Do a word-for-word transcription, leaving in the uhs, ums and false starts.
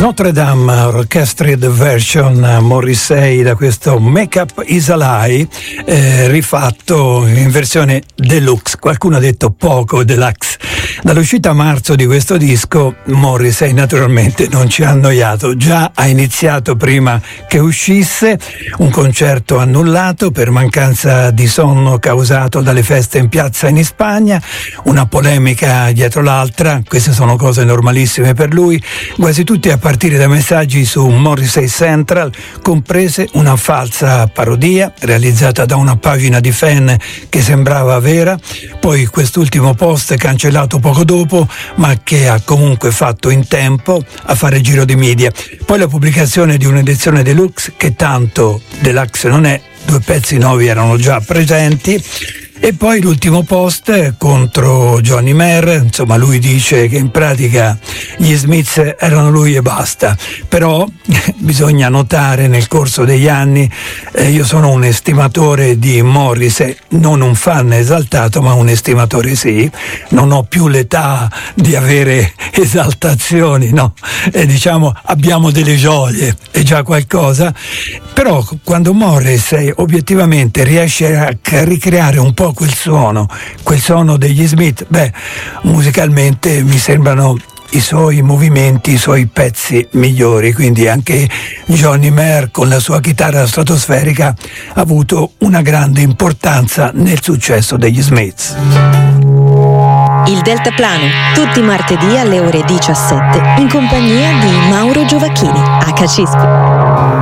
Notre Dame Orchestrated Version Morrissey da questo Make Up Is a Lie, eh, rifatto in versione deluxe, qualcuno ha detto poco deluxe. Dall'uscita a marzo di questo disco Morrissey naturalmente non ci ha annoiato, già ha iniziato prima che uscisse, un concerto annullato per mancanza di sonno causato dalle feste in piazza in Spagna, una polemica dietro l'altra, queste sono cose normalissime per lui, quasi tutti a partire da messaggi su Morrissey Central, comprese una falsa parodia realizzata da una pagina di fan che sembrava vera, poi quest'ultimo post cancellato poco dopo, ma che ha comunque fatto in tempo a fare giro di media. Poi la pubblicazione di un'edizione deluxe, che tanto deluxe non è, due pezzi nuovi erano già presenti. E poi l'ultimo post contro Johnny Marr, insomma lui dice che in pratica gli Smiths erano lui e basta, però bisogna notare nel corso degli anni, eh, io sono un estimatore di Morrissey, non un fan esaltato ma un estimatore sì, non ho più l'età di avere esaltazioni, no, e diciamo abbiamo delle gioie, è già qualcosa, però quando Morrissey obiettivamente riesce a ricreare un po' quel suono, quel suono degli Smith, beh, musicalmente mi sembrano i suoi movimenti, i suoi pezzi migliori, quindi anche Johnny Marr con la sua chitarra stratosferica ha avuto una grande importanza nel successo degli Smiths. Il Deltaplano, tutti i martedì alle ore diciassette, in compagnia di Mauro Giovacchini, H C I S P.